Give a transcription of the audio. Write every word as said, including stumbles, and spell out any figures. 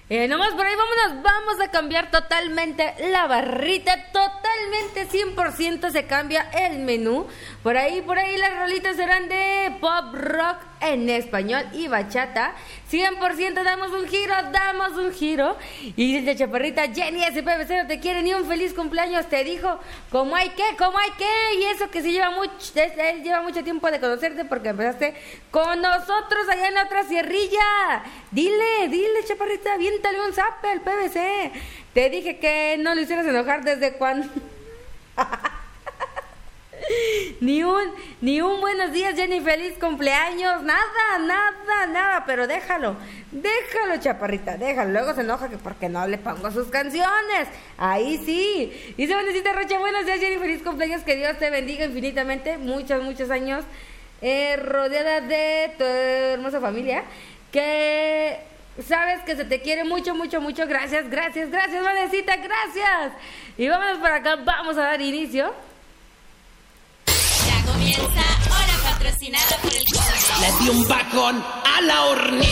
Eh, nomás por ahí vámonos, vamos a cambiar totalmente la barrita, totalmente cien por ciento se cambia el menú. Por ahí, por ahí las rolitas serán de pop rock en español y bachata. cien por ciento damos un giro, damos un giro. Y dice Chaparrita, Jenny, ese P B C no te quiere ni un feliz cumpleaños, te dijo, como hay que, como hay que. Y eso que sí lleva mucho, él lleva mucho tiempo de conocerte porque empezaste con nosotros allá en la otra sierrilla. Dile, dile Chaparrita, aviéntale un zape al P B C. Te dije que no lo hicieras enojar desde cuando... Ni un, ni un buenos días, Jenny, feliz cumpleaños, nada, nada, nada, pero déjalo, déjalo, Chaparrita, déjalo, luego se enoja que porque no le pongo sus canciones, ahí sí. Dice Vanesita Rocha, buenos días, Jenny, feliz cumpleaños, que Dios te bendiga infinitamente, muchos, muchos años, eh, rodeada de tu hermosa familia, que sabes que se te quiere mucho, mucho, mucho, gracias, gracias, gracias, Vanesita, gracias. Y vámonos para acá, vamos a dar inicio. Comienza Hora Patrocinada por el Le di un bajón a la hornilla.